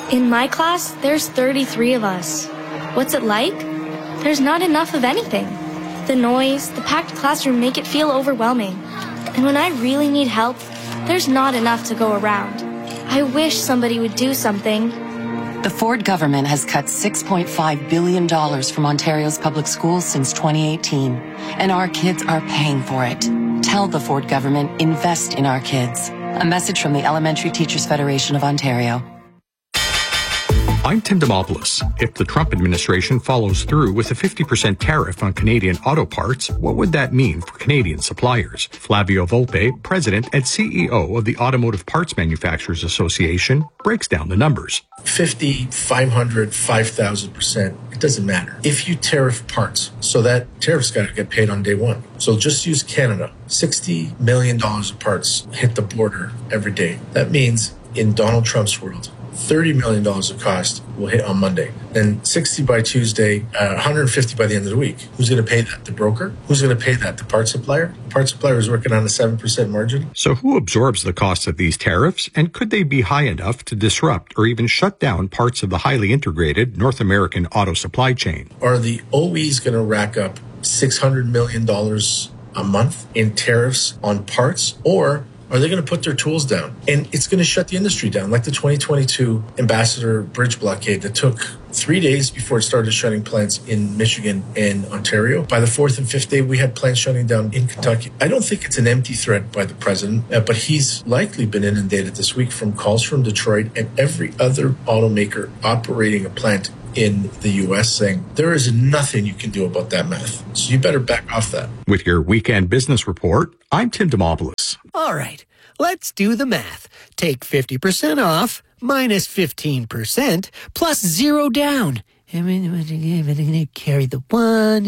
In my class, there's 33 of us. What's it like? There's not enough of anything. The noise, the packed classroom make it feel overwhelming. And when I really need help, there's not enough to go around. I wish somebody would do something. The Ford government has cut $6.5 billion from Ontario's public schools since 2018, and our kids are paying for it. Tell the Ford government, invest in our kids. A message from the Elementary Teachers Federation of Ontario. I'm Tim Demopoulos. If the Trump administration follows through with a 50% tariff on Canadian auto parts, what would that mean for Canadian suppliers? Flavio Volpe, president and CEO of the Automotive Parts Manufacturers Association, breaks down the numbers. 50, 500, 5,000%, it doesn't matter. If you tariff parts, so that tariff's got to get paid on day one. So just use Canada. $60 million of parts hit the border every day. That means in Donald Trump's world, $30 million of cost will hit on Monday. Then 60 by Tuesday, 150 by the end of the week. Who's going to pay that? The broker? Who's going to pay that? The parts supplier? The parts supplier is working on a 7% margin. So who absorbs the cost of these tariffs, and could they be high enough to disrupt or even shut down parts of the highly integrated North American auto supply chain? Are the OEs going to rack up $600 million a month in tariffs on parts, or are they going to put their tools down? And it's going to shut the industry down, like the 2022 Ambassador Bridge blockade that took 3 days before it started shutting plants in Michigan and Ontario. By the fourth and fifth day, we had plants shutting down in Kentucky. I don't think it's an empty threat by the president, but he's likely been inundated this week from calls from Detroit and every other automaker operating a plant in the U.S. saying there is nothing you can do about that math. So you better back off that. With your weekend business report, I'm Tim Demopoulos. All right, let's do the math. Take 50% off minus 15% plus zero down. Carry the one.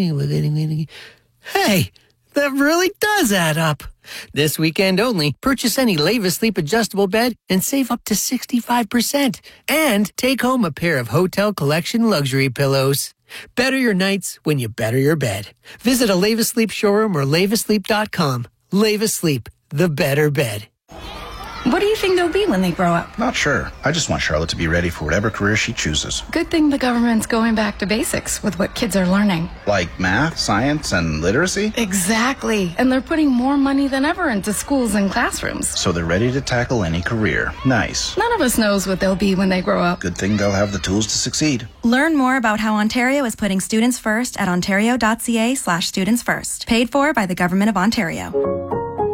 Hey, that really does add up. This weekend only, purchase any Leva Sleep adjustable bed and save up to 65%. And take home a pair of Hotel Collection luxury pillows. Better your nights when you better your bed. Visit a Leva Sleep showroom or levasleep.com. Leva Sleep, the better bed. What do you think they'll be when they grow up? Not sure. I just want Charlotte to be ready for whatever career she chooses. Good thing the government's going back to basics with what kids are learning. Like math, science, and literacy? Exactly. And they're putting more money than ever into schools and classrooms. So they're ready to tackle any career. Nice. None of us knows what they'll be when they grow up. Good thing they'll have the tools to succeed. Learn more about how Ontario is putting students first at ontario.ca/students first. Paid for by the Government of Ontario.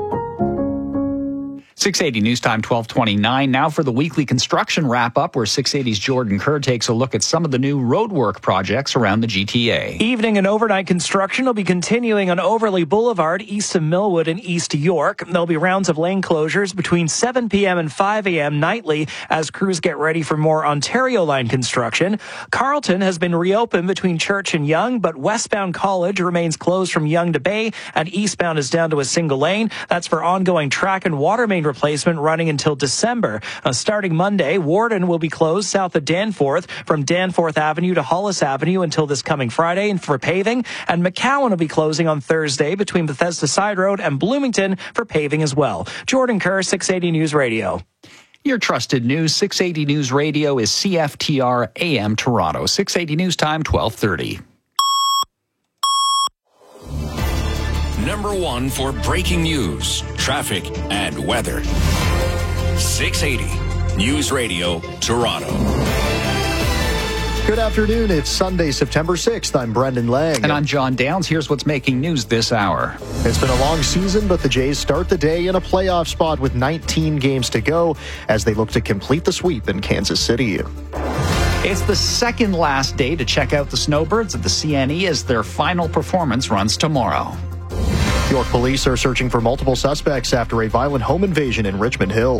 680 News Time, 1229. Now for the weekly construction wrap-up, where 680's Jordan Kerr takes a look at some of the new roadwork projects around the GTA. Evening and overnight construction will be continuing on Overley Boulevard, east of Millwood and east to York. There'll be rounds of lane closures between 7 p.m. and 5 a.m. nightly as crews get ready for more Ontario line construction. Carleton has been reopened between Church and Yonge, but westbound College remains closed from Yonge to Bay, and eastbound is down to a single lane. That's for ongoing track and water main replacement running until December. Starting Monday, Warden will be closed south of Danforth from Danforth Avenue to Hollis Avenue until this coming Friday and for paving, and McCowan will be closing on Thursday between Bethesda Side Road and Bloomington for paving as well. Jordan Kerr, 680 News Radio. Your trusted news, 680 News Radio is CFTR AM Toronto. 680 News Time, 1230. Number one for breaking news, traffic, and weather. 680 News Radio, Toronto. Good afternoon. It's Sunday, September 6th. I'm Brendan Lang. And I'm John Downs. Here's what's making news this hour. It's been a long season, but the Jays start the day in a playoff spot with 19 games to go as they look to complete the sweep in Kansas City. It's the second last day to check out the Snowbirds at the CNE as their final performance runs tomorrow. York police are searching for multiple suspects after a violent home invasion in Richmond Hill.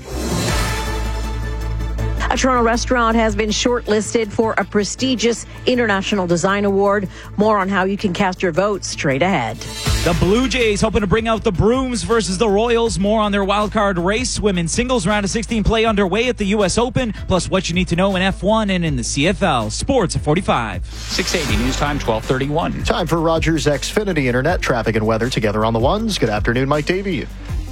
A Toronto restaurant has been shortlisted for a prestigious International Design Award. More on how you can cast your vote straight ahead. The Blue Jays hoping to bring out the Brooms versus the Royals. More on their wildcard race. Women's singles round of 16 play underway at the U.S. Open. Plus what you need to know in F1 and in the CFL. Sports at 45. 680 News Time, 1231. Time for Rogers Xfinity Internet traffic and weather together on the ones. Good afternoon, Mike Davey.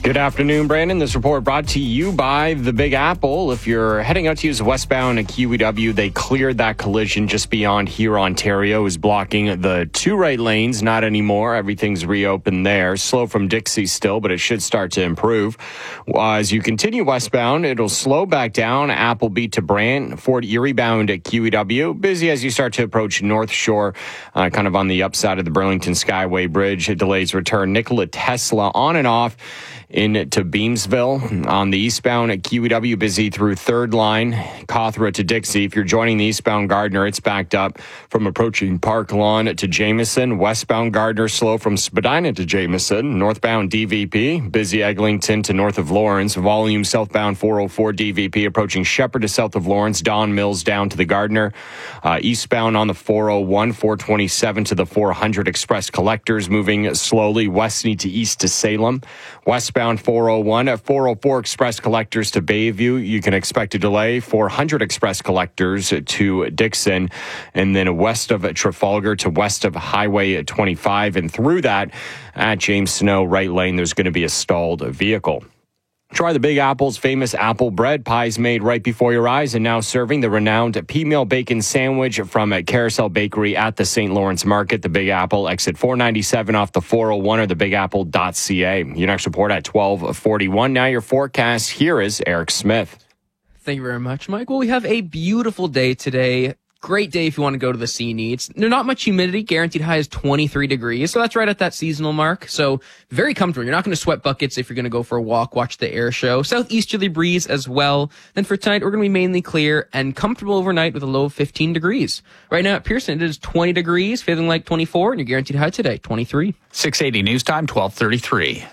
Good afternoon, Brandon. This report brought to you by the Big Apple. If you're heading out to use westbound at QEW, they cleared that collision just beyond here. Ontario is blocking the 2 right lanes. Not anymore. Everything's reopened there. Slow from Dixie still, but it should start to improve. As you continue westbound, it'll slow back down. Appleby to Brant. Fort Erie bound at QEW. Busy as you start to approach North Shore, kind of on the upside of the Burlington Skyway Bridge. Delays return. Nikola Tesla on and off into Beamsville. On the eastbound at QEW, busy through 3rd line, Cawthra to Dixie. If you're joining the eastbound Gardner, it's backed up from approaching Park Lawn to Jameson. Westbound Gardner slow from Spadina to Jameson. Northbound DVP, busy Eglinton to north of Lawrence. Volume southbound 404 DVP approaching Shepherd to south of Lawrence. Don Mills down to the Gardner. Eastbound on the 401, 427 to the 400 Express Collectors, moving slowly westly to east to Salem. Westbound 401 at 404 Express Collectors to Bayview. You can expect a delay. 400 Express Collectors to Dixon. And then west of Trafalgar to west of Highway 25. And through that, at James Snow right lane, there's going to be a stalled vehicle. Try the Big Apple's famous apple bread pies made right before your eyes, and now serving the renowned P-Meal Bacon Sandwich from Carousel Bakery at the St. Lawrence Market. The Big Apple, exit 497 off the 401 or thebigapple.ca. Your next report at 12:41. Now your forecast. Here is Eric Smith. Thank you very much, Mike. Well, we have a beautiful day today. Great day if you want to go to the CNE. There's not much humidity. Guaranteed high is 23 degrees. So that's right at that seasonal mark. So very comfortable. You're not going to sweat buckets if you're going to go for a walk, watch the air show. Southeasterly breeze as well. Then for tonight, we're going to be mainly clear and comfortable overnight with a low of 15 degrees. Right now at Pearson, it is 20 degrees, feeling like 24, and your guaranteed high today, 23. 680 news time, 12:33.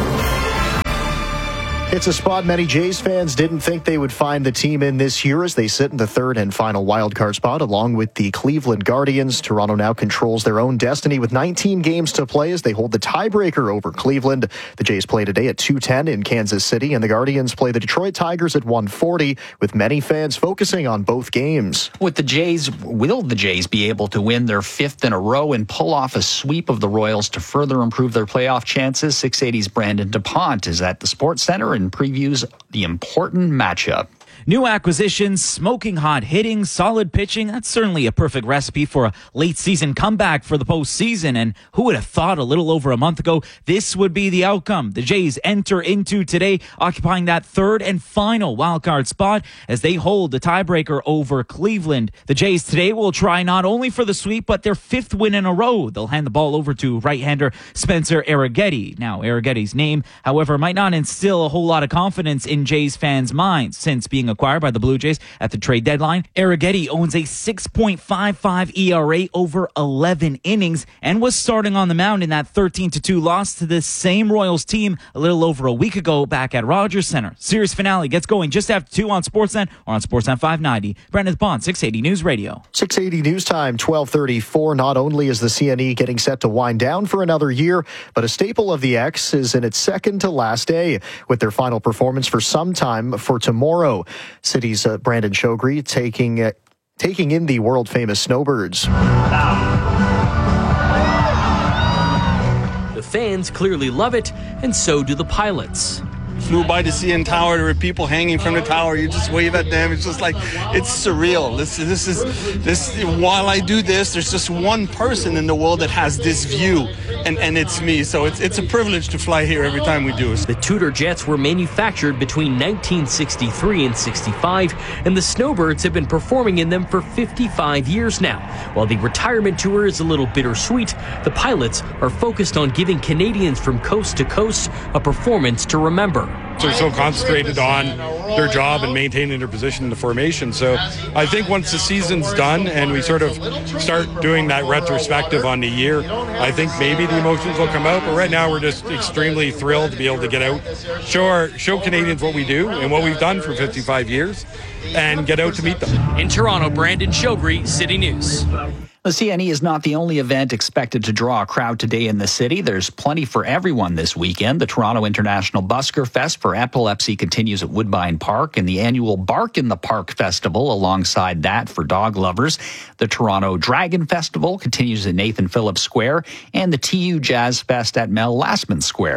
It's a spot many Jays fans didn't think they would find the team in this year as they sit in the 3rd and final wildcard spot along with the Cleveland Guardians. Toronto now controls their own destiny with 19 games to play as they hold the tiebreaker over Cleveland. The Jays play today at 2:10 in Kansas City, and the Guardians play the Detroit Tigers at 1:40, with many fans focusing on both games. With the Jays, will the Jays be able to win their 5th in a row and pull off a sweep of the Royals to further improve their playoff chances? 680's Brandon DuPont is at the Sports Center and previews the important matchup. New acquisitions, smoking hot hitting, solid pitching. That's certainly a perfect recipe for a late season comeback for the postseason. And who would have thought a little over a month ago this would be the outcome? The Jays enter into today occupying that 3rd and final wildcard spot as they hold the tiebreaker over Cleveland. The Jays today will try not only for the sweep, but their 5th win in a row. They'll hand the ball over to right-hander Spencer Arrighetti. Now, Arrighetti's name, however, might not instill a whole lot of confidence in Jays fans' minds since being acquired by the Blue Jays at the trade deadline. Arrighetti owns a 6.55 ERA over 11 innings and was starting on the mound in that 13-2 loss to the same Royals team a little over a week ago back at Rogers Center. Series finale gets going just after 2 on Sportsnet or on Sportsnet 590. Brandon Bond, 680 News Radio. 680 News Time, 12:34. Not only is the CNE getting set to wind down for another year, but a staple of the X is in its second to last day with their final performance for some time for tomorrow. City's Brandon Shogri taking in the world-famous Snowbirds. The fans clearly love it, and so do the pilots. Flew by the CN Tower. There were people hanging from the tower. You just wave at them. It's just like, it's surreal. This. While I do this, there's just one person in the world that has this view, and it's me. So it's a privilege to fly here every time we do it. The Tudor jets were manufactured between 1963 and 65, and the Snowbirds have been performing in them for 55 years now. While the retirement tour is a little bittersweet, the pilots are focused on giving Canadians from coast to coast a performance to remember. They're so concentrated on their job and maintaining their position in the formation. So I think once the season's done and we sort of start doing that retrospective on the year, I think maybe the emotions will come out. But right now we're just extremely thrilled to be able to get out, show Canadians what we do and what we've done for 55 years and get out to meet them. In Toronto, Brandon Shogri, City News. The CNE is not the only event expected to draw a crowd today in the city. There's plenty for everyone this weekend. The Toronto International Busker Fest for Epilepsy continues at Woodbine Park, and the annual Bark in the Park Festival alongside that for dog lovers. The Toronto Dragon Festival continues at Nathan Phillips Square, and the TU Jazz Fest at Mel Lastman Square.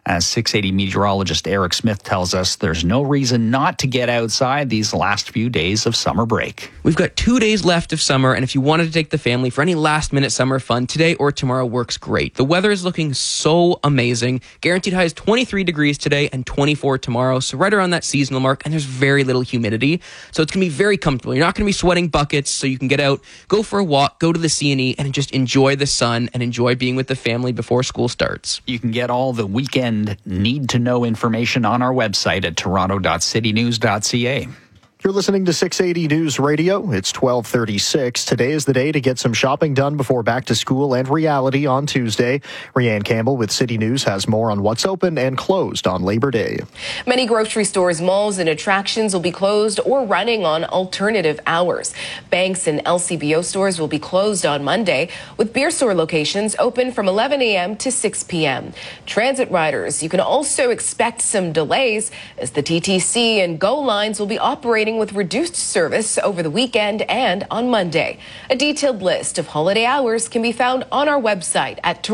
As 680 meteorologist Eric Smith tells us, there's no reason not to get outside these last few days of summer break. We've got 2 days left of summer, and if you wanted to take the family for any last-minute summer fun, today or tomorrow works great. The weather is looking so amazing. Guaranteed high is 23 degrees today and 24 tomorrow, so right around that seasonal mark, and there's very little humidity, so it's going to be very comfortable. You're not going to be sweating buckets, so you can get out, go for a walk, go to the C&E, and just enjoy the sun and enjoy being with the family before school starts. You can get all the weekend need-to-know information on our website at toronto.citynews.ca. You're listening to 680 News Radio. It's 12:36. Today is the day to get some shopping done before back to school and reality on Tuesday. Rianne Campbell with City News has more on what's open and closed on Labor Day. Many grocery stores, malls, and attractions will be closed or running on alternative hours. Banks and LCBO stores will be closed on Monday, with beer store locations open from 11 a.m. to 6 p.m. Transit riders, you can also expect some delays as the TTC and GO lines will be operating with reduced service over the weekend and on Monday. A detailed list of holiday hours can be found on our website at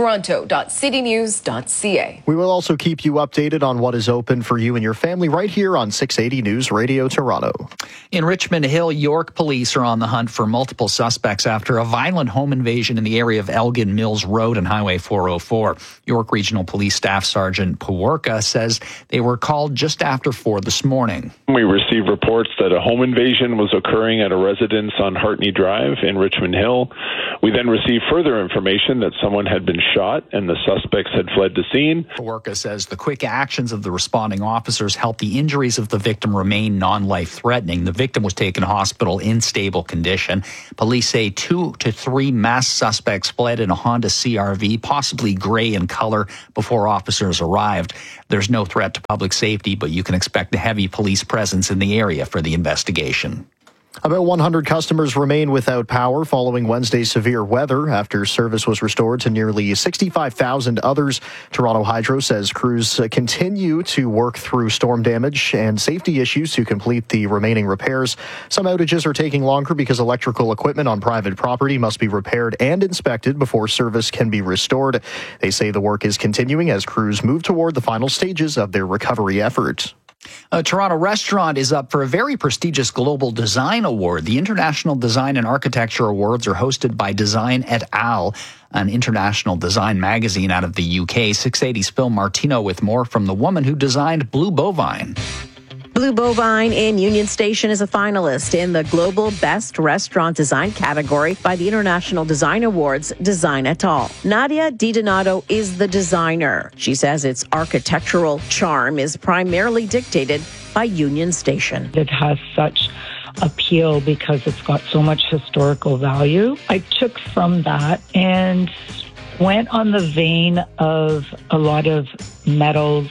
toronto.citynews.ca. We will also keep you updated on what is open for you and your family right here on 680 News Radio Toronto. In Richmond Hill, York police are on the hunt for multiple suspects after a violent home invasion in the area of Elgin Mills Road and Highway 404. York Regional Police Staff Sergeant Paworka says they were called just after 4 this morning. We received reports that a home invasion was occurring at a residence on Hartney Drive in Richmond Hill. We then received further information that someone had been shot and the suspects had fled the scene. Paworka says the quick actions of the responding officers helped the injuries of the victim remain non-life-threatening. The victim was taken to hospital in stable condition. Police say 2 to 3 masked suspects fled in a Honda CRV, possibly gray in color, before officers arrived. There's no threat to public safety, but you can expect a heavy police presence in the area for the investigation. About 100 customers remain without power following Wednesday's severe weather after service was restored to nearly 65,000 others. Toronto Hydro says crews continue to work through storm damage and safety issues to complete the remaining repairs. Some outages are taking longer because electrical equipment on private property must be repaired and inspected before service can be restored. They say the work is continuing as crews move toward the final stages of their recovery efforts. A Toronto restaurant is up for a very prestigious Global Design Award. The International Design and Architecture Awards are hosted by Design et al., an international design magazine out of the UK. 680's Phil Martino with more from the woman who designed Blue Bovine. Blue Bovine in Union Station is a finalist in the Global Best Restaurant Design category by the International Design Awards Design et al. Nadia DiDonato is the designer. She says its architectural charm is primarily dictated by Union Station. It has such appeal because it's got so much historical value. I took from that and went on the vein of a lot of metals,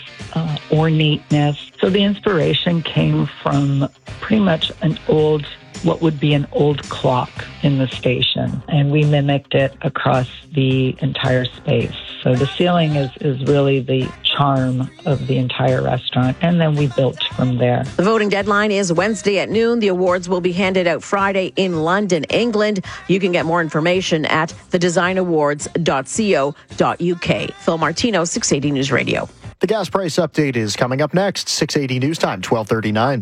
ornateness. So the inspiration came from pretty much what would be an old clock in the station. And we mimicked it across the entire space. So the ceiling is really the charm of the entire restaurant. And then we built from there. The voting deadline is Wednesday at noon. The awards will be handed out Friday in London, England. You can get more information at thedesignawards.co.uk. Phil Martino, 680 News Radio. The gas price update is coming up next. 680 News Time, 12:39.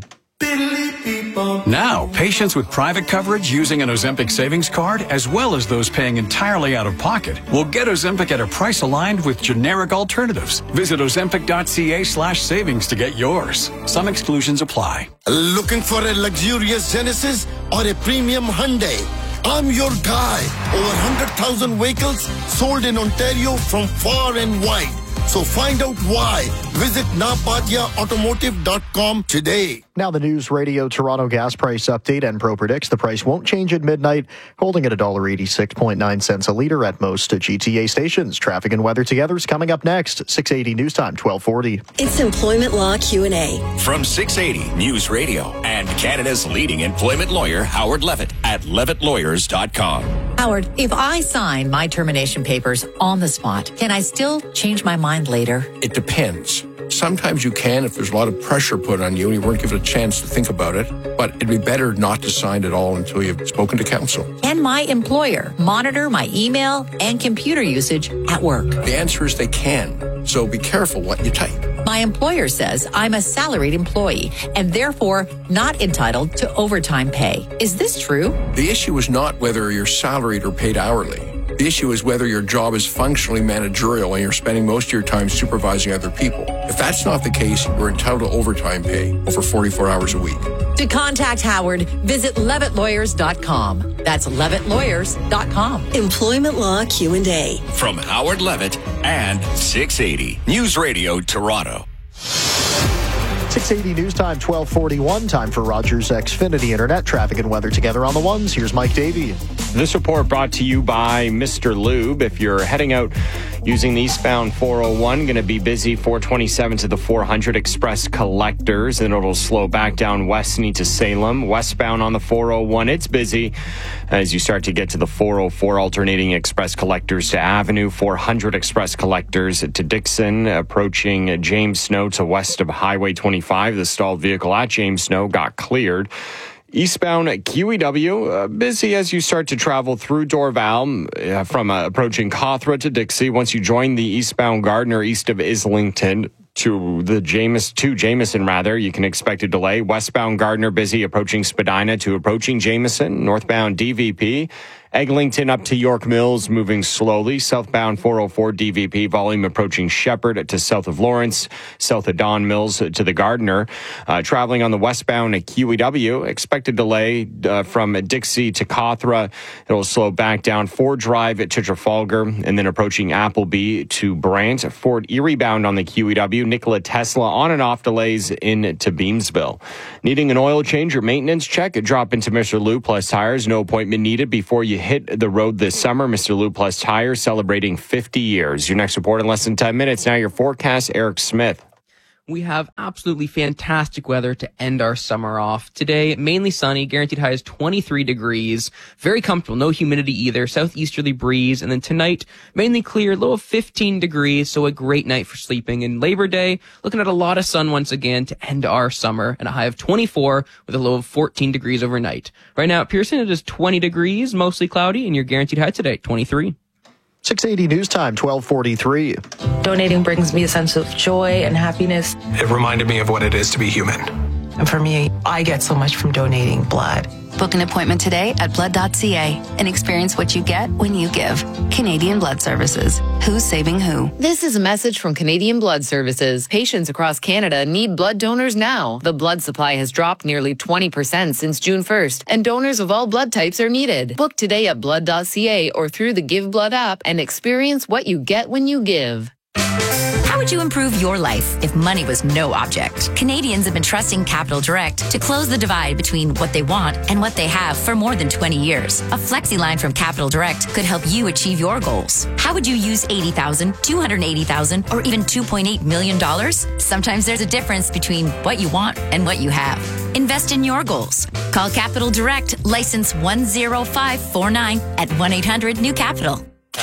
Now, patients with private coverage using an Ozempic savings card, as well as those paying entirely out of pocket, will get Ozempic at a price aligned with generic alternatives. Visit ozempic.ca/savings to get yours. Some exclusions apply. Looking for a luxurious Genesis or a premium Hyundai? I'm your guy. Over 100,000 vehicles sold in Ontario from far and wide. So find out why. Visit napatiaautomotive.com today. Now the News Radio Toronto gas price update. Enpro predicts the price won't change at midnight, holding at $1.86.9 a litre at most GTA stations. Traffic and weather together is coming up next. 680 News Time, 1240. It's Employment Law Q&A. From 680 News Radio and Canada's leading employment lawyer, Howard Levitt at levittlawyers.com. Howard, if I sign my termination papers on the spot, can I still change my mind later? It depends. Sometimes you can if there's a lot of pressure put on you and you weren't given a chance to think about it. But it'd be better not to sign at all until you've spoken to counsel. Can my employer monitor my email and computer usage at work? The answer is they can. So be careful what you type. My employer says I'm a salaried employee and therefore not entitled to overtime pay. Is this true? The issue is not whether you're salaried or paid hourly. The issue is whether your job is functionally managerial and you're spending most of your time supervising other people. If that's not the case, you're entitled to overtime pay over 44 hours a week. To contact Howard, visit levittlawyers.com. That's levittlawyers.com. Employment Law Q&A. From Howard Levitt and 680 News Radio Toronto. 680 News Time, 1241. Time for Rogers Xfinity Internet. Traffic and weather together on the ones. Here's Mike Davey. This report brought to you by Mr. Lube. If you're heading out using the eastbound 401, going to be busy 427 to the 400 Express Collectors, and it'll slow back down west to Salem. Westbound on the 401, it's busy as you start to get to the 404 alternating Express Collectors to Avenue, 400 Express Collectors to Dixon, approaching James Snow to west of Highway 25. The stalled vehicle at James Snow got cleared. Eastbound QEW, busy as you start to travel through Dorval from approaching Cawthra to Dixie. Once you join the eastbound Gardner east of Islington to Jameson, you can expect a delay. Westbound Gardner busy approaching Spadina to approaching Jameson. Northbound DVP. Eglinton up to York Mills, moving slowly. Southbound 404 DVP, volume approaching Shepherd to south of Lawrence, south of Don Mills to the Gardner. Traveling on the westbound at QEW, expected delay from Dixie to Cawthra. It'll slow back down Ford Drive to Trafalgar, and then approaching Appleby to Brant. Fort Erie bound on the QEW. Nikola Tesla on and off delays into Beamsville. Needing an oil change or maintenance check? Drop into Mr. Lube Plus Tires. No appointment needed before you hit the road this summer. Mr. Lube Plus Tires celebrating 50 years. Your next report in less than 10 minutes. Now your forecast, Eric Smith. We have absolutely fantastic weather to end our summer off. Today, mainly sunny, guaranteed high is 23 degrees. Very comfortable, no humidity either, southeasterly breeze. And then tonight, mainly clear, low of 15 degrees, so a great night for sleeping. And Labor Day, looking at a lot of sun once again to end our summer, and a high of 24 with a low of 14 degrees overnight. Right now at Pearson, it is 20 degrees, mostly cloudy, and your guaranteed high today, 23. 680 News Time, 1243. Donating brings me a sense of joy and happiness. It reminded me of what it is to be human. And for me, I get so much from donating blood. Book an appointment today at blood.ca and experience what you get when you give. Canadian Blood Services. Who's saving who? This is a message from Canadian Blood Services. Patients across Canada need blood donors now. The blood supply has dropped nearly 20% since June 1st, and donors of all blood types are needed. Book today at blood.ca or through the Give Blood app and experience what you get when you give. How would you improve your life if money was no object? Canadians have been trusting Capital Direct to close the divide between what they want and what they have for more than 20 years. A flexi line from Capital Direct could help you achieve your goals. How would you use $80,000, $280,000, or even $2.8 million? Sometimes there's a difference between what you want and what you have. Invest in your goals. Call Capital Direct, license 10549 at 1-800-NEW-CAPITAL.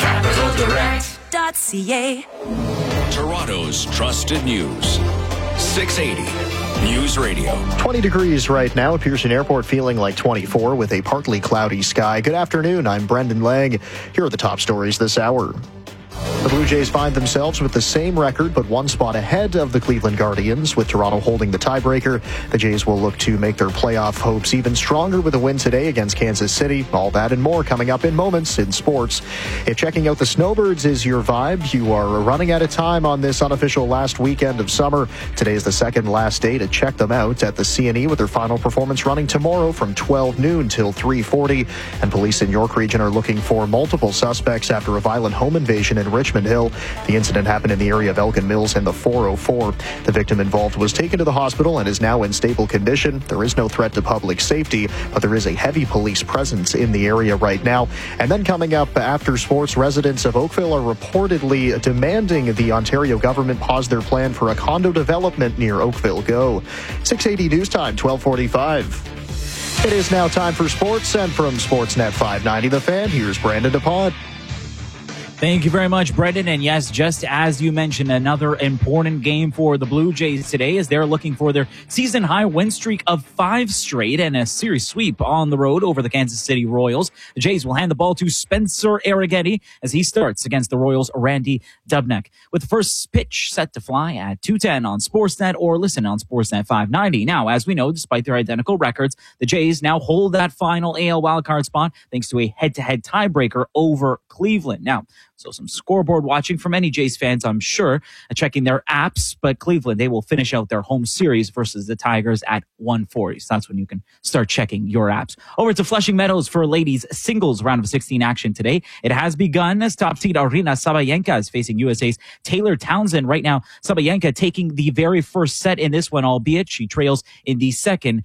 CapitalDirect.ca. Toronto's trusted news. 680 News Radio. 20 degrees right now at Pearson Airport, feeling like 24 with a partly cloudy sky. Good afternoon. I'm Brendan Lang. Here are the top stories this hour. The Blue Jays find themselves with the same record, but one spot ahead of the Cleveland Guardians, with Toronto holding the tiebreaker. The Jays will look to make their playoff hopes even stronger with a win today against Kansas City. All that and more coming up in moments in sports. If checking out the Snowbirds is your vibe, you are running out of time on this unofficial last weekend of summer. Today is the second last day to check them out at the CNE, with their final performance running tomorrow from 12 noon till 3:40. And police in York Region are looking for multiple suspects after a violent home invasion in Richmond Hill. The incident happened in the area of Elgin Mills and the 404. The victim involved was taken to the hospital and is now in stable condition. There is no threat to public safety, but there is a heavy police presence in the area right now. And then coming up after sports, residents of Oakville are reportedly demanding the Ontario government pause their plan for a condo development near Oakville Go. 680 News Time, 1245. It is now time for sports, and from Sportsnet 590 The Fan, here's Brandon DePod. Thank you very much, Brendan. And yes, just as you mentioned, another important game for the Blue Jays today as they're looking for their season-high win streak of 5 straight and a series sweep on the road over the Kansas City Royals. The Jays will hand the ball to Spencer Arrighetti as he starts against the Royals' Randy Dubnyk. With the first pitch set to fly at 2:10 on Sportsnet or listen on Sportsnet 590. Now, as we know, despite their identical records, the Jays now hold that final AL wildcard spot thanks to a head-to-head tiebreaker over Cleveland. Now, so some scoreboard watching from any Jays fans, I'm sure, checking their apps. But Cleveland, they will finish out their home series versus the Tigers at 1:40. So that's when you can start checking your apps. Over to Flushing Meadows for ladies singles round of 16 action today. It has begun as top seed Aryna Sabalenka is facing USA's Taylor Townsend. Right now, Sabalenka taking the very first set in this one, albeit she trails in the second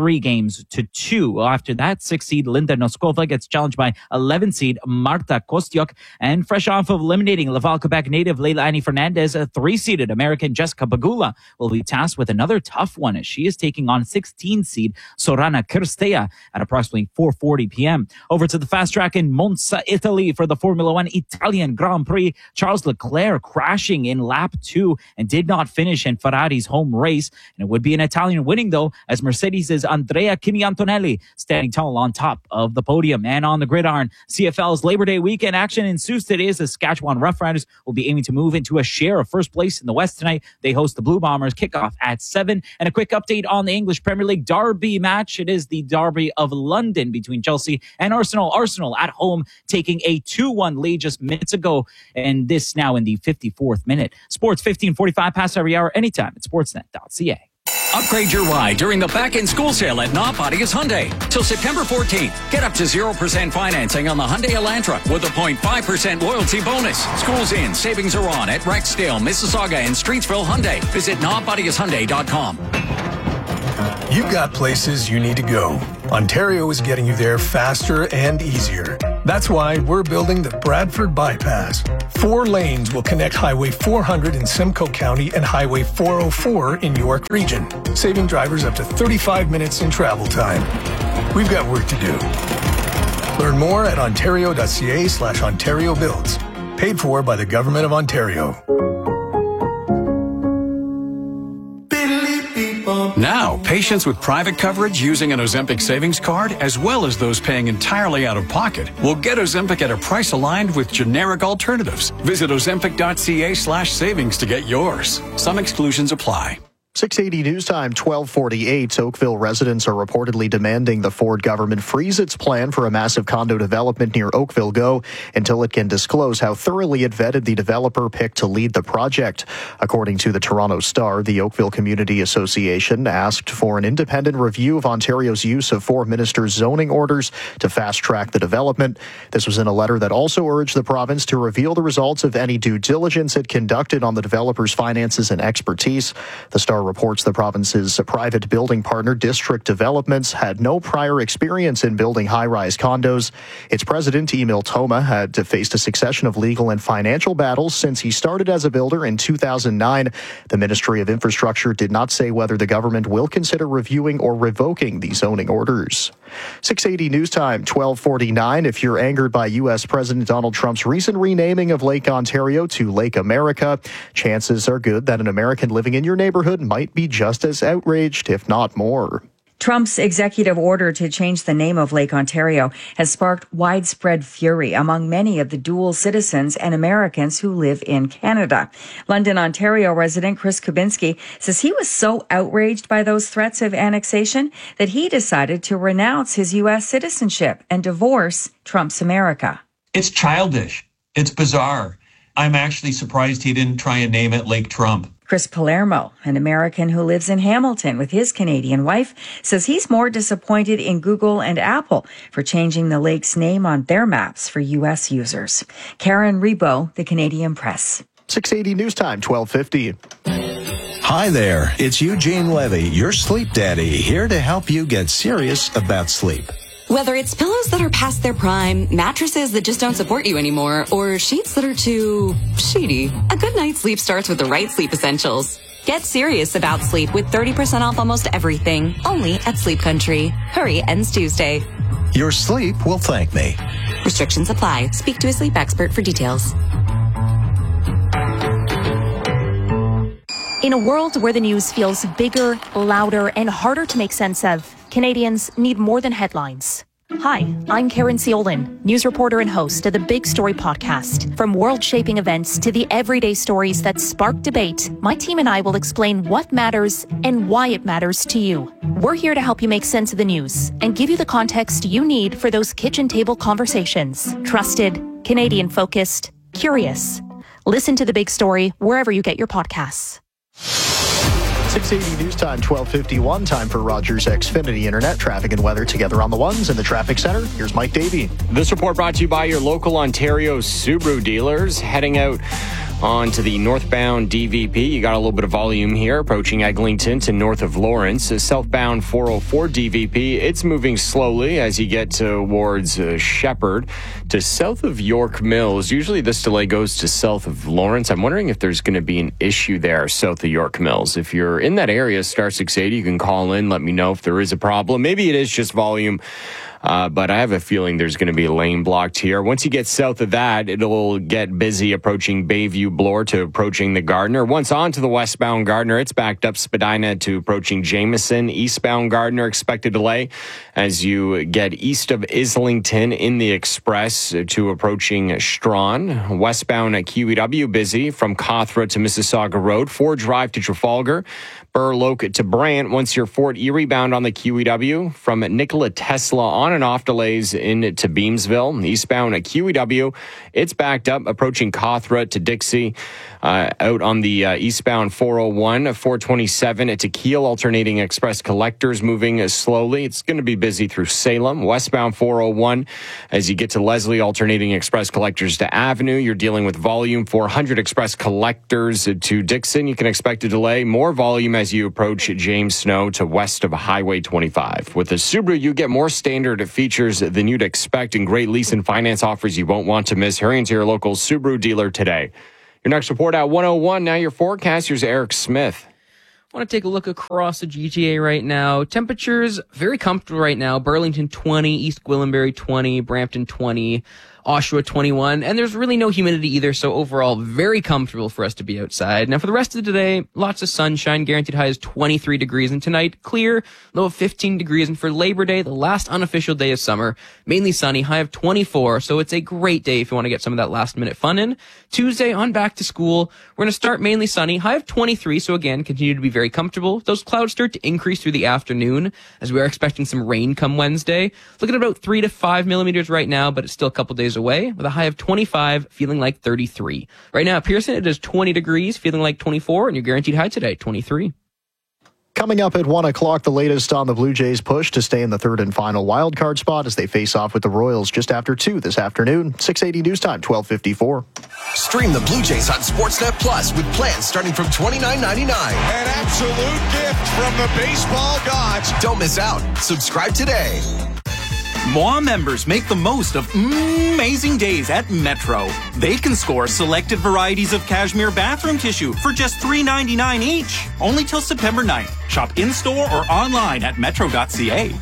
3-2. After that, 6 seed Linda Noskova gets challenged by 11 seed Marta Kostyuk. And fresh off of eliminating Laval, Quebec native Leilani Fernandez, a 3-seeded American Jessica Pegula will be tasked with another tough one as she is taking on 16 seed Sorana Kirstea at approximately 4:40 p.m. Over to the fast track in Monza, Italy for the Formula One Italian Grand Prix. Charles Leclerc crashing in lap 2 and did not finish in Ferrari's home race. And it would be an Italian winning though, as Mercedes' Andrea Kimi Antonelli standing tall on top of the podium. And on the gridiron, CFL's Labor Day weekend action ensues today as the Saskatchewan Roughriders will be aiming to move into a share of first place in the West tonight. They host the Blue Bombers, kickoff at 7. And a quick update on the English Premier League Derby match. It is the Derby of London between Chelsea and Arsenal. Arsenal at home taking a 2-1 lead just minutes ago, and this now in the 54th minute. Sports 15:45 past every hour, anytime at sportsnet.ca. Upgrade your ride during the back-in-school sale at Nopatius Hyundai. Till September 14th, get up to 0% financing on the Hyundai Elantra with a 0.5% loyalty bonus. School's in, savings are on at Rexdale, Mississauga, and Streetsville Hyundai. Visit NopatiusHyundai.com. You've got places you need to go. Ontario is getting you there faster and easier. That's why we're building the Bradford Bypass. 4 lanes will connect Highway 400 in Simcoe County and Highway 404 in York Region, saving drivers up to 35 minutes in travel time. We've got work to do. Learn more at ontario.ca/Ontario Builds. Paid for by the Government of Ontario. Now, patients with private coverage using an Ozempic savings card, as well as those paying entirely out of pocket, will get Ozempic at a price aligned with generic alternatives. Visit ozempic.ca/savings to get yours. Some exclusions apply. 680 News Time, 12:48. Oakville residents are reportedly demanding the Ford government freeze its plan for a massive condo development near Oakville Go until it can disclose how thoroughly it vetted the developer picked to lead the project. According to the Toronto Star, the Oakville Community Association asked for an independent review of Ontario's use of 4 ministers' zoning orders to fast-track the development. This was in a letter that also urged the province to reveal the results of any due diligence it conducted on the developer's finances and expertise. The Star reports the province's private building partner, District Developments, had no prior experience in building high-rise condos. Its president, Emil Thoma, had faced a succession of legal and financial battles since he started as a builder in 2009. The Ministry of Infrastructure did not say whether the government will consider reviewing or revoking the zoning orders. 680 News Time, 12:49. If you're angered by U.S. President Donald Trump's recent renaming of Lake Ontario to Lake America, chances are good that an American living in your neighborhood might be just as outraged, if not more. Trump's executive order to change the name of Lake Ontario has sparked widespread fury among many of the dual citizens and Americans who live in Canada. London, Ontario resident Chris Kubinski says he was so outraged by those threats of annexation that he decided to renounce his U.S. citizenship and divorce Trump's America. It's childish. It's bizarre. I'm actually surprised he didn't try and name it Lake Trump. Chris Palermo, an American who lives in Hamilton with his Canadian wife, says he's more disappointed in Google and Apple for changing the lake's name on their maps for U.S. users. Karen Rebo, The Canadian Press. 680 News Time, 12:50. Hi there, it's Eugene Levy, your sleep daddy, here to help you get serious about sleep. Whether it's pillows that are past their prime, mattresses that just don't support you anymore, or sheets that are too sheety, a good night's sleep starts with the right sleep essentials. Get serious about sleep with 30% off almost everything, only at Sleep Country. Hurry, ends Tuesday. Your sleep will thank me. Restrictions apply. Speak to a sleep expert for details. In a world where the news feels bigger, louder, and harder to make sense of, Canadians need more than headlines. Hi, I'm Karen Ciolin, news reporter and host of the Big Story podcast. From world-shaping events to the everyday stories that spark debate, my team and I will explain what matters and why it matters to you. We're here to help you make sense of the news and give you the context you need for those kitchen table conversations. Trusted, Canadian-focused, curious. Listen to The Big Story wherever you get your podcasts. 680 News Time, 12:51. Time for Rogers Xfinity Internet. Traffic and weather together on the ones in the traffic center. Here's Mike Davey. This report brought to you by your local Ontario Subaru dealers. Heading out on to the northbound DVP. You got a little bit of volume here approaching Eglinton to north of Lawrence. Southbound 404 DVP, it's moving slowly as you get towards Shepherd to south of York Mills. Usually this delay goes to south of Lawrence. I'm wondering if there's going to be an issue there south of York Mills. If you're in that area, star 680, you can call in, let me know if there is a problem. Maybe it is just volume. But I have a feeling there's going to be a lane blocked here. Once you get south of that, it'll get busy approaching Bayview Bloor to approaching the Gardiner. Once on to the westbound Gardiner, it's backed up Spadina to approaching Jameson. Eastbound Gardiner, expected delay as you get east of Islington in the express to approaching Strawn. Westbound at QEW, busy from Cawthra to Mississauga Road. Ford Drive to Trafalgar. Burloak to Brant. Once you're Fort Erie bound on the QEW, from Nikola Tesla on and off delays into Beamsville. Eastbound at QEW, it's backed up approaching Cawthra to Dixie. Out on the eastbound 401, 427 to Kiel, alternating express collectors moving slowly. It's going to be busy through Salem. Westbound 401, as you get to Leslie, alternating express collectors to Avenue. You're dealing with volume. 400 express collectors to Dixon. You can expect a delay. More volume as you approach James Snow to west of Highway 25. With the Subaru, you get more standard features than you'd expect and great lease and finance offers you won't want to miss. Hurry into your local Subaru dealer today. Your next report at 101. Now your forecast. Here's Eric Smith. I want to take a look across the GTA right now. Temperatures very comfortable right now. Burlington 20, East Gwillimbury 20, Brampton 20, Oshawa 21, and there's really no humidity either, so overall very comfortable for us to be outside. Now for the rest of the day, lots of sunshine, guaranteed high is 23 degrees, and tonight clear, low of 15 degrees, and for Labor Day, the last unofficial day of summer, mainly sunny, high of 24, so it's a great day if you want to get some of that last minute fun in. Tuesday on back to school, we're going to start mainly sunny, high of 23, so again, continue to be very comfortable. Those clouds start to increase through the afternoon, as we are expecting some rain come Wednesday. Looking at about 3 to 5 millimeters right now, but it's still a couple days away, with a high of 25, feeling like 33. Right now at Pearson, it is 20 degrees, feeling like 24, and your guaranteed high today, 23. Coming up at 1 o'clock, the latest on the Blue Jays' push to stay in the third and final wildcard spot as they face off with the Royals just after 2 this afternoon. 680 News Time, 12:54. Stream the Blue Jays on Sportsnet Plus with plans starting from $29.99. An absolute gift from the baseball gods. Don't miss out. Subscribe today. Moi members make the most of amazing days at Metro. They can score selected varieties of cashmere bathroom tissue for just $3.99 each. Only till September 9th. Shop in-store or online at metro.ca.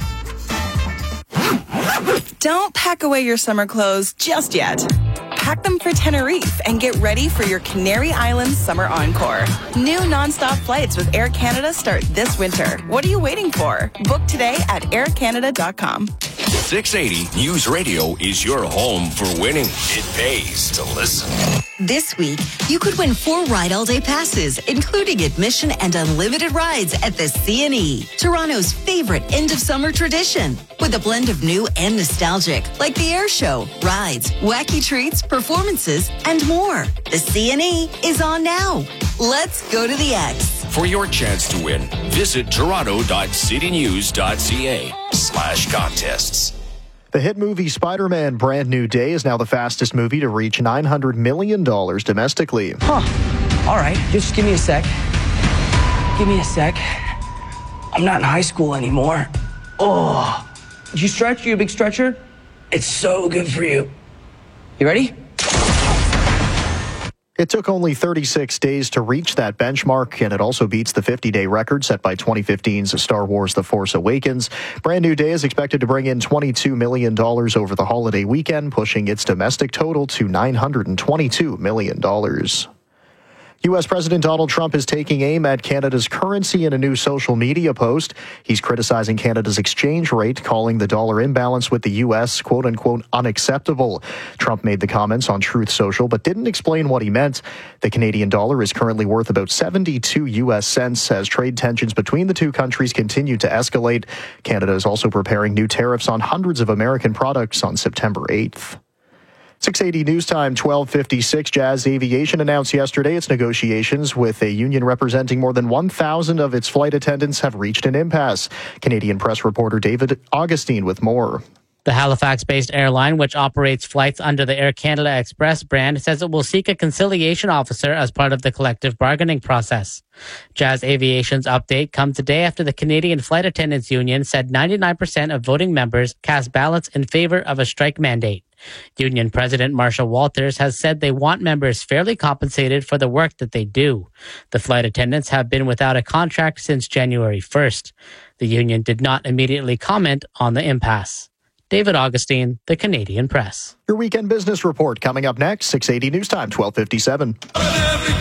Don't pack away your summer clothes just yet. Pack them for Tenerife and get ready for your Canary Islands summer encore. New nonstop flights with Air Canada start this winter. What are you waiting for? Book today at aircanada.com. 680 News Radio is your home for winning. It pays to listen. This week, you could win 4 Ride All Day passes, including admission and unlimited rides at the CNE, Toronto's favorite end-of-summer tradition. With a blend of new and nostalgic, like the air show, rides, wacky treats, performances, and more. The CNE is on now. Let's go to the X. For your chance to win, visit toronto.citynews.ca/contests. The hit movie Spider-Man Brand New Day is now the fastest movie to reach $900 million domestically. Huh. All right, just give me a sec. Give me a sec. I'm not in high school anymore. Oh, did you stretch? You a big stretcher? It's so good for you. You ready? It took only 36 days to reach that benchmark, and it also beats the 50-day record set by 2015's Star Wars The Force Awakens. Brand New Day is expected to bring in $22 million over the holiday weekend, pushing its domestic total to $922 million. U.S. President Donald Trump is taking aim at Canada's currency in a new social media post. He's criticizing Canada's exchange rate, calling the dollar imbalance with the U.S., quote-unquote, unacceptable. Trump made the comments on Truth Social, but didn't explain what he meant. The Canadian dollar is currently worth about 72 U.S. cents as trade tensions between the two countries continue to escalate. Canada is also preparing new tariffs on hundreds of American products on September 8th. 680 News Time, 12:56. Jazz Aviation announced yesterday its negotiations with a union representing more than 1,000 of its flight attendants have reached an impasse. Canadian press reporter David Augustine with more. The Halifax-based airline, which operates flights under the Air Canada Express brand, says it will seek a conciliation officer as part of the collective bargaining process. Jazz Aviation's update comes a day after the Canadian Flight Attendants Union said 99% of voting members cast ballots in favor of a strike mandate. Union President Marshall Walters has said they want members fairly compensated for the work that they do. The flight attendants have been without a contract since January 1st. The union did not immediately comment on the impasse. David Augustine, The Canadian Press. Your weekend business report coming up next, 680 News Time, 12:57.